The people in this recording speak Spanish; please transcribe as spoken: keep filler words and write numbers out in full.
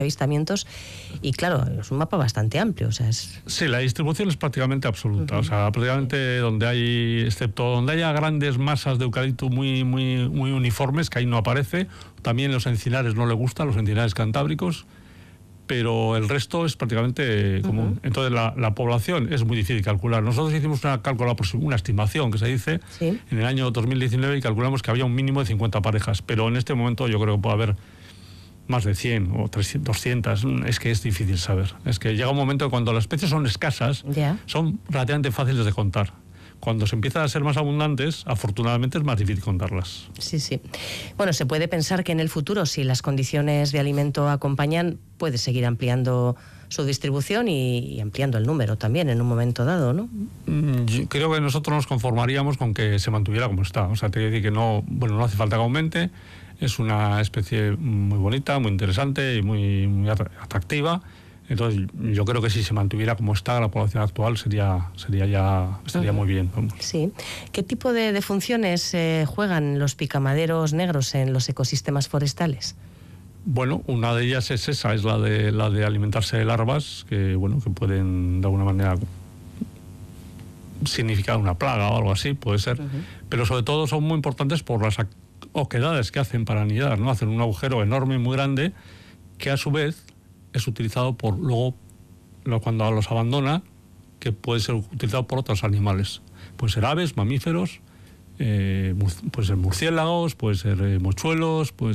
avistamientos y claro, es un mapa bastante amplio, o sea, es... Sí, la distribución es prácticamente absoluta, uh-huh. o sea, prácticamente sí. donde hay, excepto donde haya grandes masas de eucalipto muy, muy, muy uniformes, que ahí no aparece, también los encinares no le gustan, los encinares cantábricos, pero el resto es prácticamente común. Uh-huh. Entonces la, la población es muy difícil calcular. Nosotros hicimos una cálculo, una estimación que se dice, ¿sí? en el año dos mil diecinueve y calculamos que había un mínimo de cincuenta parejas, pero en este momento yo creo que puede haber más de cien o trescientas, doscientas, es que es difícil saber. Es que llega un momento que cuando las especies son escasas, yeah. son relativamente fáciles de contar. Cuando se empiezan a ser más abundantes, afortunadamente es más difícil contarlas. Sí, sí. Bueno, se puede pensar que en el futuro, si las condiciones de alimento acompañan, puede seguir ampliando su distribución y, y ampliando el número también en un momento dado, ¿no? Yo creo que nosotros nos conformaríamos con que se mantuviera como está. O sea, te quiero decir que no, bueno, no hace falta que aumente. Es una especie muy bonita, muy interesante y muy, muy atractiva. Entonces, yo creo que si se mantuviera como está la población actual, sería, sería ya, estaría uh-huh. muy bien. Vamos. Sí. ¿Qué tipo de, de funciones eh, juegan los picamaderos negros en los ecosistemas forestales? Bueno, una de ellas es esa, es la de, la de alimentarse de larvas, que, bueno, que pueden de alguna manera significar una plaga o algo así, puede ser. Uh-huh. Pero sobre todo son muy importantes por las oquedades que hacen para anidar, ¿no? Hacen un agujero enorme, muy grande, que a su vez es utilizado por luego, cuando los abandona, que puede ser utilizado por otros animales. Puede ser aves, mamíferos, eh, puede ser murciélagos, puede ser eh, mochuelos, puede